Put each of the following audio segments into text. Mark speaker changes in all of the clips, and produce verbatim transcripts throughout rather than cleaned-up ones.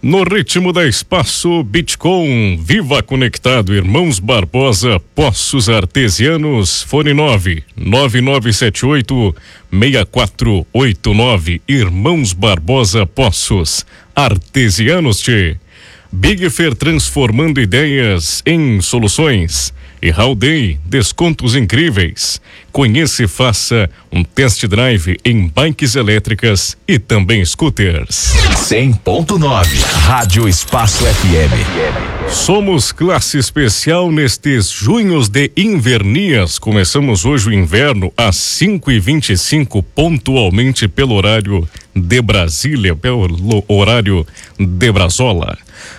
Speaker 1: No ritmo da Espaço Bitcom, viva conectado, Irmãos Barbosa, Poços Artesianos, fone nove nove nove sete oito seis quatro oito nove, Irmãos Barbosa, Poços Artesianos, tchê. Big Fair, transformando ideias em soluções. E Howday, descontos incríveis. Conheça e faça um test drive em bikes elétricas e também scooters.
Speaker 2: cem ponto nove, Rádio Espaço F M.
Speaker 1: Somos classe especial nestes junhos de invernias. Começamos hoje o inverno às cinco e vinte e cinco, pontualmente pelo horário de Brasília, pelo horário de Brasola.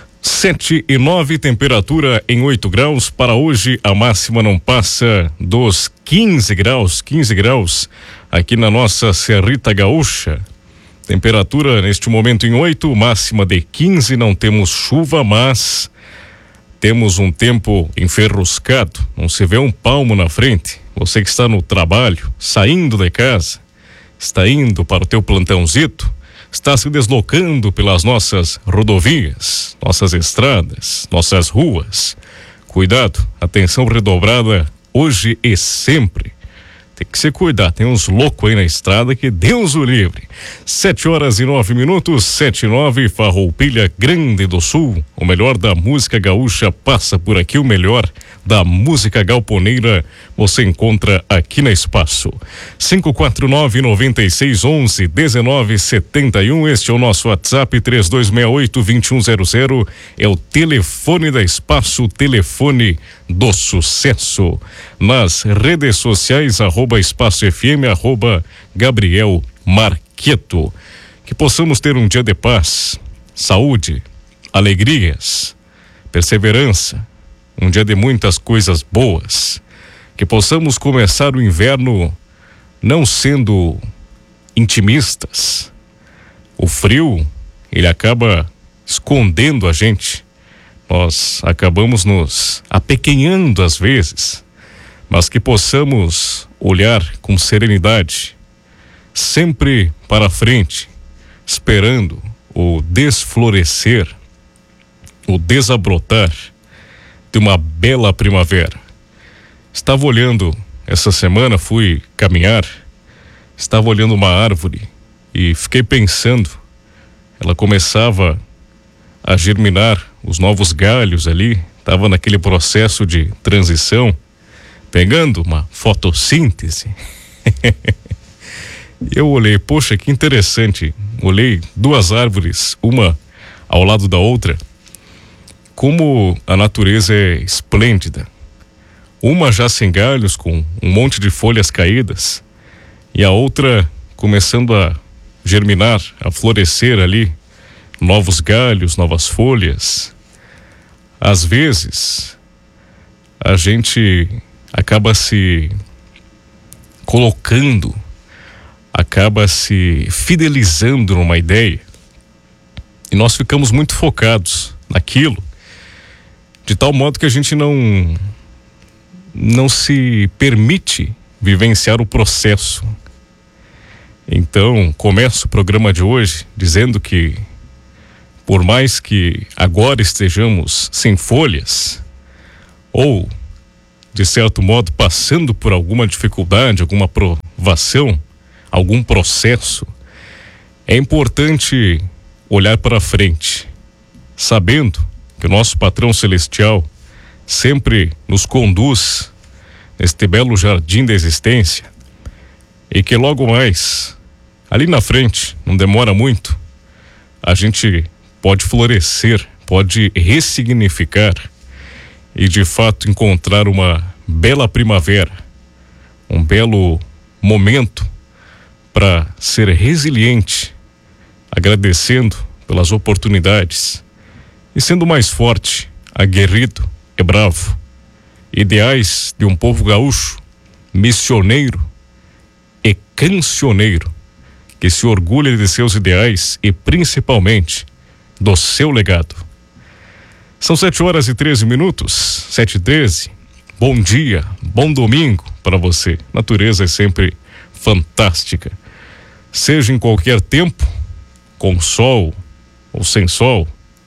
Speaker 1: Sete e nove, temperatura em oito graus. Para hoje a máxima não passa dos quinze graus, quinze graus aqui na nossa Serrita Gaúcha. Temperatura neste momento em oito, máxima de quinze, não temos chuva, mas temos um tempo enferruscado, não se vê um palmo na frente. Você que está no trabalho, saindo de casa, está indo para o teu plantãozito, está se deslocando pelas nossas rodovias, nossas estradas, nossas ruas. Cuidado, atenção redobrada hoje e sempre. Tem que se cuidar, tem uns loucos aí na estrada que Deus o livre. Sete horas e nove minutos, sete e nove, Farroupilha Grande do Sul. O melhor da música gaúcha passa por aqui, o melhor da música galponeira você encontra aqui na Espaço. cinco quatro nove, nove seis um um, um nove sete um, este é o nosso WhatsApp, três dois seis oito, dois um zero zero, é o telefone da Espaço, o telefone do sucesso. Nas redes sociais, arroba Espaço F M, arroba Gabriel Marqueto. Que possamos ter um dia de paz, saúde, alegrias, perseverança, um dia de muitas coisas boas. Que possamos começar o inverno não sendo intimistas. O frio, ele acaba escondendo a gente. Nós acabamos nos apequenhando às vezes, mas que possamos olhar com serenidade, sempre para frente, esperando o desflorescer, o desabrotar de uma bela primavera. Estava olhando essa semana, fui caminhar, estava olhando uma árvore e fiquei pensando, ela começava a germinar os novos galhos ali, estava naquele processo de transição, pegando uma fotossíntese. Eu olhei, poxa, que interessante, olhei duas árvores, uma ao lado da outra, como a natureza é esplêndida. Uma já sem galhos, com um monte de folhas caídas, e a outra começando a germinar, a florescer ali, novos galhos, novas folhas. Às vezes, a gente acaba se colocando, acaba se fidelizando numa ideia, e nós ficamos muito focados naquilo, de tal modo que a gente não não se permite vivenciar o processo. Então, começo o programa de hoje dizendo que, por mais que agora estejamos sem folhas, ou, de certo modo, passando por alguma dificuldade, alguma provação, algum processo, é importante olhar para frente, sabendo que o nosso patrão celestial sempre nos conduz neste belo jardim da existência, e que logo mais, ali na frente, não demora muito, a gente pode florescer, pode ressignificar e de fato encontrar uma bela primavera, um belo momento para ser resiliente, agradecendo pelas oportunidades e sendo mais forte, aguerrido e bravo. Ideais de um povo gaúcho, missioneiro e cancioneiro, que se orgulha de seus ideais e principalmente do seu legado. São sete horas e treze minutos, sete e treze. Bom dia, bom domingo para você. Natureza é sempre fantástica. Seja em qualquer tempo, com sol ou sem sol,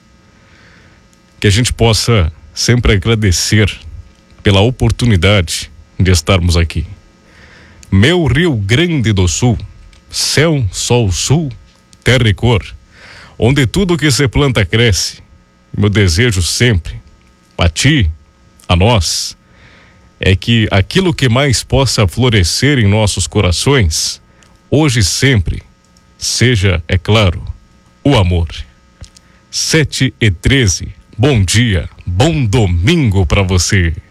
Speaker 1: que a gente possa sempre agradecer pela oportunidade de estarmos aqui. Meu Rio Grande do Sul, céu, sol, sul, terra e cor, onde tudo que se planta cresce. Meu desejo sempre, a ti, a nós, é que aquilo que mais possa florescer em nossos corações, hoje e sempre, seja, é claro, o amor. Sete e treze, bom dia, bom domingo para você.